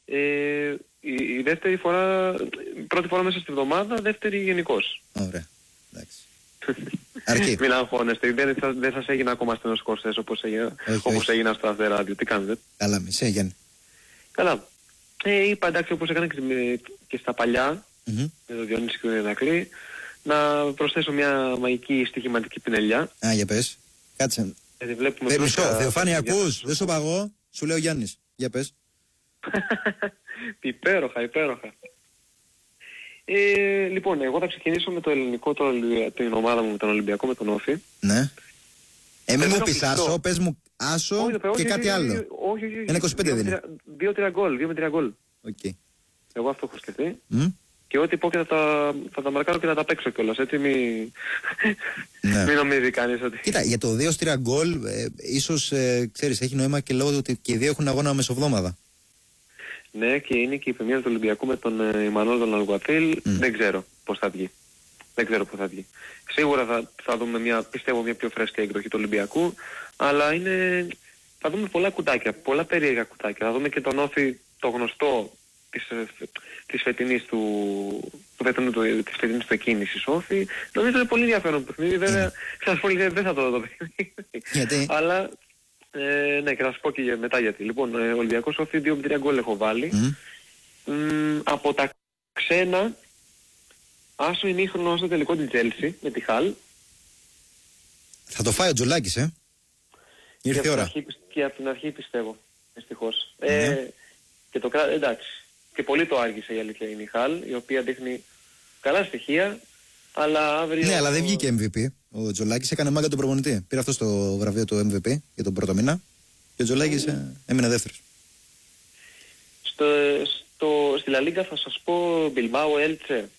Η δεύτερη φορά, πρώτη φορά μέσα στη εβδομάδα, δεύτερη γενικώς. Ωραία, εντάξει. Αρκεί. Μην αγχώνεστε, δεν σας έγινε ακόμα στενός κορσές όπως έγινα στο After Radio. Τι κάνετε? Καλά, μισέ, Γιάννη. Καλά. Είπα εντάξει, όπως έκανα και στα παλιά, με το Διονύση και τον Ηρακλή, να προσθέσω μια μαγική στοιχηματική πινελιά. Α, για πες. Κάτσε. Μισό, Θεοφάνη, ακούς, δεν σου παγώ, σου λέω Γιάννης. Για πες. Υπέροχα. Λοιπόν, εγώ θα ξεκινήσω με το ελληνικό, την ομάδα μου με τον Ολυμπιακό, με τον Όφη. Ναι. Μην μου πεις Άσο, πες μου Άσο και κάτι άλλο. Όχι. Ένα 25 δεν είναι. 2-3 γκολ. Okay. Εγώ αυτό έχω σκεφτεί. Και ό,τι πω και θα τα μαρκάρω και θα τα παίξω κιόλας. Έτσι μην νομίζει κανείς ότι... Κοίτα, για το 2-3 γκολ, ίσως, ξέρεις, έχει νόημα και λόγω ότι και οι δύο έχουν αγώνα μεσοβδόμαδα. Ναι, και είναι και η πρεμιέρα του Ολυμπιακού με τον Ιμανόλ τον Αλγουαφίλ. Δεν ξέρω πώς θα βγει. Σίγουρα θα δούμε πιστεύω μια πιο φρέσκια εκδοχή του Ολυμπιακού, αλλά θα δούμε πολλά κουτάκια, πολλά περίεργα κουτάκια. Θα δούμε και τον Όφη, το γνωστό της φετινής του εκκίνησης Όφη. Νομίζω είναι πολύ ενδιαφέρον παιχνίδι, βέβαια σας πω δεν θα το δω το παιχνίδι. Γιατί? Αλλά ναι, και θα σας πω και μετά γιατί. Λοιπόν, ο Ολυμπιακός Όφη 2-3 γκολ έχω βάλει. Από τα ξένα, άσο ημίχρονο στο τελικό την Chelsea με τη Χαλ. Θα το φάει ο Τζολάκης, ήρθε η ώρα. Και από την αρχή πιστεύω, δυστυχώς. Και εντάξει. Και πολύ το άργησε η αλήθεια είναι η Χαλ, η οποία δείχνει καλά στοιχεία, αλλά αύριο... Ναι, αλλά δεν βγήκε MVP. Ο Τζολάκης έκανε μάγκα τον προπονητή. Πήρε αυτό στο βραβείο του MVP για τον πρώτο μήνα και ο Τζολάκης έμεινε δεύτερος. Στη Λα Λίγκα θα σας πω Bilbao Έλτσε.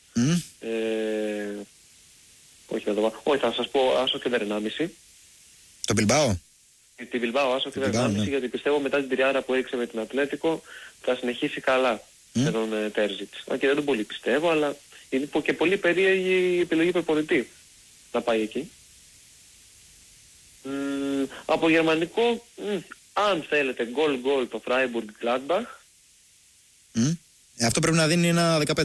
Όχι, θα σας πω Άσο και Βερνάμιση. Το Bilbao? Την Bilbao Άσο και Βερνάμιση, γιατί πιστεύω μετά την τριάρα που έριξε με την Ατλέτικο θα συνεχίσει καλά με τον Τέρζιτς. Και δεν τον πολύ πιστεύω, αλλά είναι και πολύ περίεργη η επιλογή προπονητή να πάει εκεί. Από γερμανικό, αν θέλετε γκολ το Freiburg Gladbach. Αυτό πρέπει να δίνει ένα 15.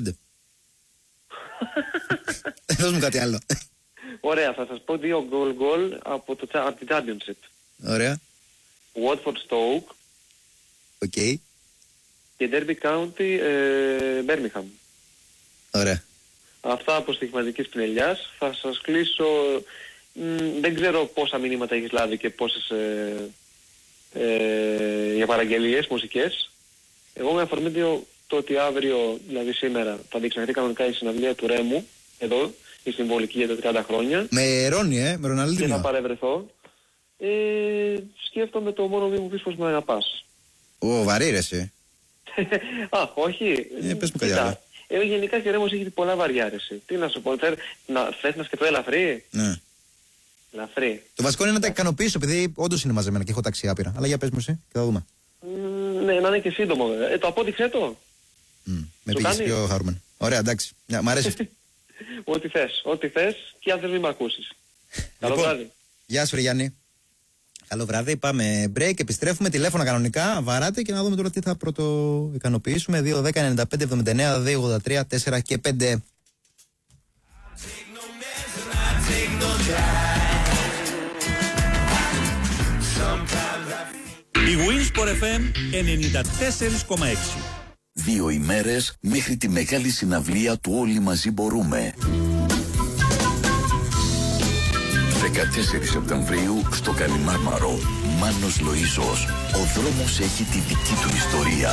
Δώσ' μου κάτι άλλο. Ωραία, θα σας πω 2 γκολ από την Championship. Ωραία. Watford Stoke. Οκ. Και Derby County Birmingham. Ωραία. Αυτά από στοιχηματικής πινελιάς. Θα σας κλείσω, δεν ξέρω πόσα μηνύματα έχεις λάβει και πόσες για παραγγελίες μουσικές. Εγώ με αφορμή το ότι αύριο, δηλαδή σήμερα, θα διεξαχθεί κανονικά η συναυλία του Ρέμου, εδώ, η συμβολική για τα 30 χρόνια. Με Ρόνι, με Ροναλντίνιο. Και θα παρευρεθώ. Σκέφτομαι το μόνο μη μου πεις πως με αγαπάς. Βαρύ ρε εσύ. Όχι. Πες μου κάτι άλλο. Γενικά και Ρέμος έχει πολλά βαριά ρε εσύ. Τι να σου πω, θες να σκεφτώ ελαφρύ? Ναι. Ελαφρύ. Το βασικό είναι να τα ικανοποιήσω, επειδή όντως είναι μαζεμένα και έχω ταξί άπειρα. Αλλά για πες μου εσύ και θα δούμε. Ναι, να είναι και σύντομο βέβαια. Το απόδειξέ το. Με πήγες πιο χαρούμενο. Ωραία, εντάξει. Μ' αρέσει αυτό. Ό,τι θες και αν θες μην μ' ακούσεις. Καλό βράδυ. Γεια σου Γιάννη. Καλό βράδυ, πάμε break, επιστρέφουμε, τηλέφωνα κανονικά, βαράτε και να δούμε τώρα τι θα πρώτο ικανοποιήσουμε. 2, 10, 95, 79, 2, 83, 4 και 5. Η Winsport FM 94,6. 2 ημέρες μέχρι τη μεγάλη συναυλία του Όλοι Μαζί Μπορούμε. 14 Σεπτεμβρίου στο Καλιμάρμαρο. Μάνος Λοΐζος. Ο δρόμος έχει τη δική του ιστορία.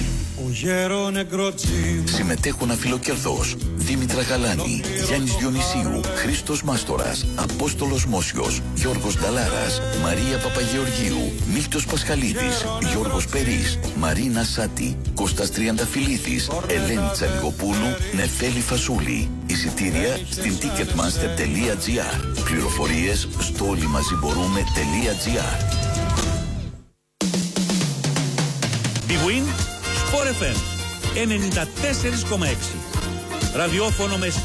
Συμμετέχουν Αφιλοκερδός, Δήμητρα Γαλάνη, Γιάννης Διονυσίου, Χρήστος Μάστορας, Απόστολος Μόσιος, Γιώργος Νταλάρας, Μαρία Παπαγεωργίου, Μίλτος Πασχαλίδης, Γιώργος Περής, Μαρίνα Σάτη, Κώστας Τριανταφυλλίδης, Ελένη Τσαλιγοπούλου, Νεφέλη Φασούλη. Εισιτήρια στην ticketmaster.gr. Πληροφορίες στο όλοιμαζιμπορούμε.gr. Big Win Sport FM 94,6. Ραδιόφωνο με